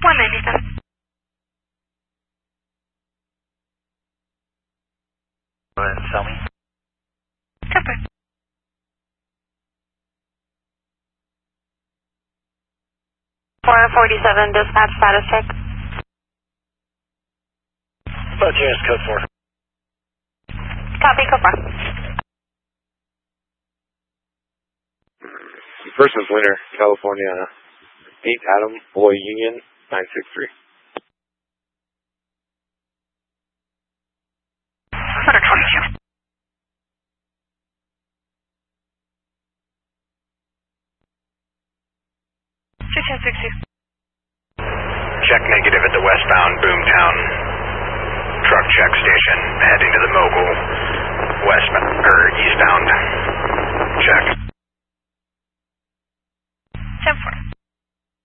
197. Go ahead and tell me. 10-4. 447, dispatch status check. Both units, code 4. Copy, code 4. First is Winter, California, 8 Adam, Boy Union, 963. 122. Check negative at the westbound Boomtown truck check station, heading to the Mogul westbound or eastbound check. 10-4.